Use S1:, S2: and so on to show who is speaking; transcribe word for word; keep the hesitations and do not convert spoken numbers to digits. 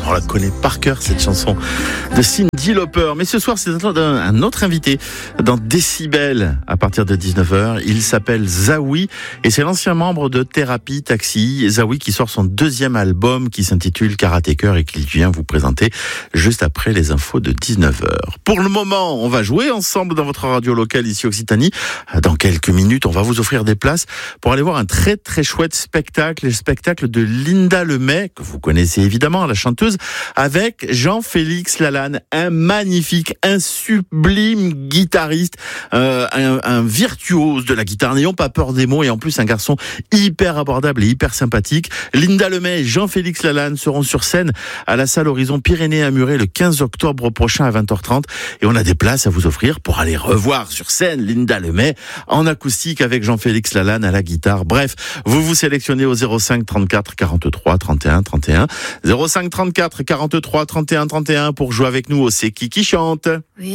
S1: On la connaît par cœur, cette chanson de Cyndi Lauper. Mais ce soir, c'est un autre invité dans Décibel à partir de dix-neuf heures. Il s'appelle Zawi et c'est l'ancien membre de Thérapie Taxi. Zawi qui sort son deuxième album qui s'intitule Karatékeur et qu'il vient vous présenter juste après les infos de dix-neuf heures. Pour le moment, on va jouer ensemble dans votre radio locale ici Occitanie. Dans quelques minutes, on va vous offrir des places pour aller voir un très très chouette spectacle, le spectacle de Linda Lemay, que vous connaissez évidemment, la chanteuse, avec Jean-Félix Lalanne, un magnifique, un sublime guitariste, euh, un, un virtuose de la guitare, n'ayons pas peur des mots, et en plus un garçon hyper abordable et hyper sympathique. Linda Lemay et Jean-Félix Lalanne seront sur scène à la salle Horizon Pyrénées à Muret le quinze octobre prochain à vingt heures trente, et on a des places à vous offrir pour aller revoir sur scène Linda Lemay en acoustique avec Jean-Félix Lalanne à la guitare. Bref, vous vous sélectionnez au zéro cinq trente-quatre quarante-trois trente et un trente et un, zéro cinq trente-quatre quarante-trois trente et un trente et un pour jouer avec nous au C'est qui qui chante. Oui.